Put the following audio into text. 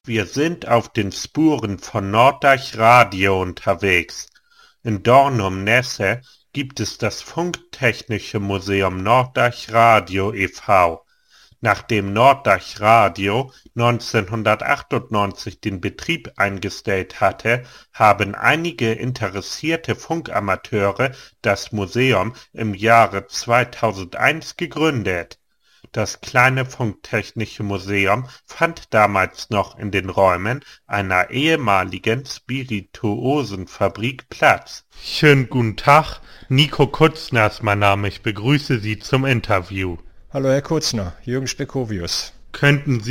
Wir sind auf den Spuren von Norddeich Radio unterwegs. In Dornum-Nesse gibt es das Funktechnische Museum Norddeich Radio e.V. Nachdem Norddeich Radio 1998 den Betrieb eingestellt hatte, haben einige interessierte Funkamateure das Museum im Jahre 2001 gegründet. Das kleine Funktechnische Museum fand damals noch in den Räumen einer ehemaligen Spirituosenfabrik Platz. Schönen guten Tag, Nico Kutzner ist mein Name, ich begrüße Sie zum Interview. Hallo Herr Kutzner, Jürgen Spekovius. Könnten Sie